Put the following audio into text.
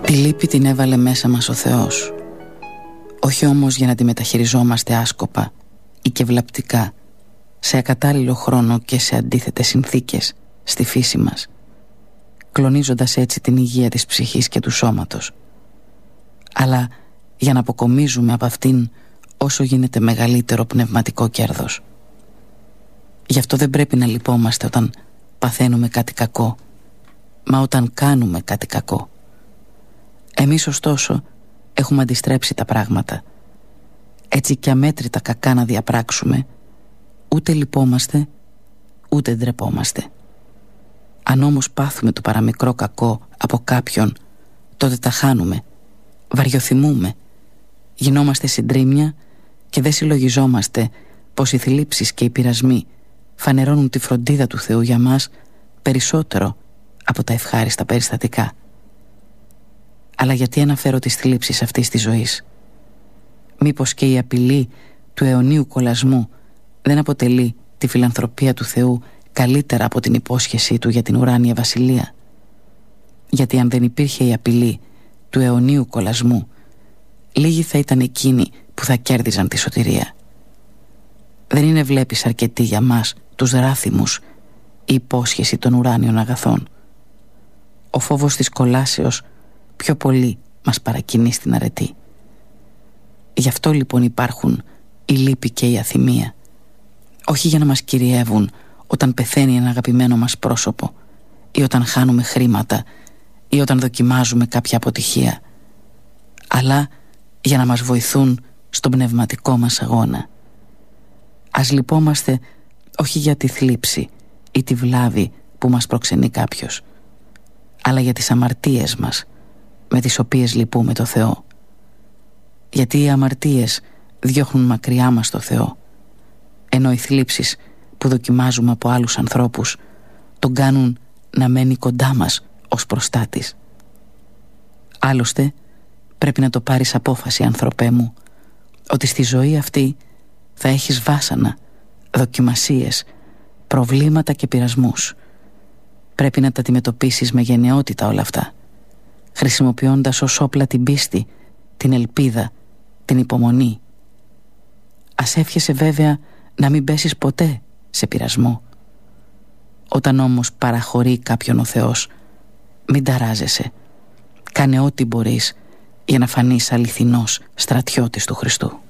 Τη λύπη την έβαλε μέσα μας ο Θεός, όχι όμως για να τη μεταχειριζόμαστε άσκοπα ή και βλαπτικά, σε ακατάλληλο χρόνο και σε αντίθετες συνθήκες στη φύση μας, κλονίζοντας έτσι την υγεία της ψυχής και του σώματος, αλλά για να αποκομίζουμε από αυτήν όσο γίνεται μεγαλύτερο πνευματικό κέρδος. Γι' αυτό δεν πρέπει να λυπόμαστε όταν παθαίνουμε κάτι κακό, μα όταν κάνουμε κάτι κακό. Εμείς ωστόσο έχουμε αντιστρέψει τα πράγματα. Έτσι κι αμέτρητα κακά να διαπράξουμε, ούτε λυπόμαστε ούτε ντρεπόμαστε. Αν όμως πάθουμε το παραμικρό κακό από κάποιον, τότε τα χάνουμε, βαριοθυμούμε, γινόμαστε συντρίμμια και δεν συλλογιζόμαστε πως οι θλίψεις και οι πειρασμοί φανερώνουν τη φροντίδα του Θεού για μας περισσότερο από τα ευχάριστα περιστατικά. Αλλά γιατί αναφέρω τις θλίψεις αυτής της ζωής? Μήπως και η απειλή του αιωνίου κολασμού δεν αποτελεί τη φιλανθρωπία του Θεού καλύτερα από την υπόσχεσή του για την ουράνια βασιλεία? Γιατί αν δεν υπήρχε η απειλή του αιωνίου κολασμού, λίγοι θα ήταν εκείνοι που θα κέρδιζαν τη σωτηρία. Δεν είναι, βλέπεις, αρκετή για μας τους δράθυμους η υπόσχεση των ουράνιων αγαθών? Ο φόβος της κολάσεως πιο πολύ μας παρακινεί στην αρετή. Γι' αυτό λοιπόν υπάρχουν η λύπη και η αθυμία, όχι για να μας κυριεύουν όταν πεθαίνει ένα αγαπημένο μας πρόσωπο ή όταν χάνουμε χρήματα ή όταν δοκιμάζουμε κάποια αποτυχία, αλλά για να μας βοηθούν στον πνευματικό μας αγώνα. Ας λυπόμαστε όχι για τη θλίψη ή τη βλάβη που μας προξενεί κάποιος, αλλά για τις αμαρτίες μας με τις οποίες λυπούμε το Θεό. Γιατί οι αμαρτίες διώχνουν μακριά μας το Θεό, ενώ οι θλίψεις που δοκιμάζουμε από άλλους ανθρώπους τον κάνουν να μένει κοντά μας ως προστάτης. Άλλωστε πρέπει να το πάρεις απόφαση, άνθρωπέ μου, ότι στη ζωή αυτή θα έχεις βάσανα, δοκιμασίες, προβλήματα και πειρασμούς. Πρέπει να τα αντιμετωπίσεις με γενναιότητα όλα αυτά, χρησιμοποιώντας ως όπλα την πίστη, την ελπίδα, την υπομονή. Ας εύχεσαι βέβαια να μην πέσεις ποτέ σε πειρασμό. Όταν όμως παραχωρεί κάποιον ο Θεός, μην ταράζεσαι. Κάνε ό,τι μπορείς για να φανείς αληθινός στρατιώτης του Χριστού.